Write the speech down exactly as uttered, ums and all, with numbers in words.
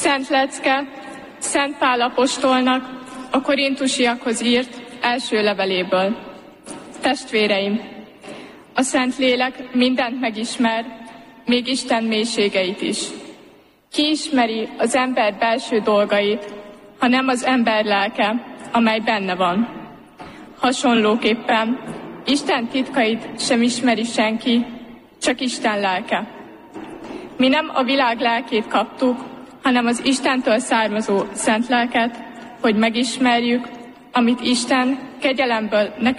Szent lecke Szent Pál apostolnak a korintusiakhoz írt első leveléből. Testvéreim, a Szentlélek mindent megismer, még Isten mélységeit is. Ki ismeri az ember belső dolgait, ha nem az ember lelke, amely benne van. Hasonlóképpen Isten titkait sem ismeri senki, csak Isten lelke. Mi nem a világ lelkét kaptuk, hanem az Istentől származó szent lelket, hogy megismerjük, amit Isten kegyelemből nekünk